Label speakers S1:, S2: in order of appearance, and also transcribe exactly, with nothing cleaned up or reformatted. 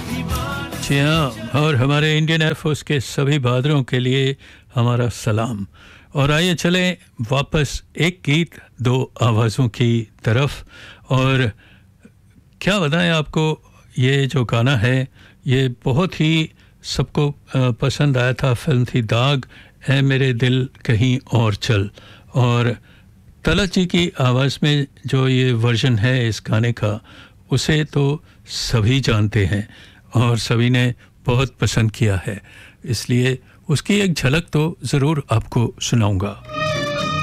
S1: जी हाँ, और हमारे इंडियन एयरफोर्स के सभी बहादुरों के लिए हमारा सलाम। और आइए चलें वापस एक गीत दो आवाज़ों की तरफ। और क्या बताएं आपको, ये जो गाना है ये बहुत ही सबको पसंद आया था। फिल्म थी दाग, ऐ मेरे दिल कहीं और चल। और तलत जी की आवाज़ में जो ये वर्जन है इस गाने का, उसे तो सभी जानते हैं और सभी ने बहुत पसंद किया है, इसलिए उसकी एक झलक तो ज़रूर आपको सुनाऊंगा।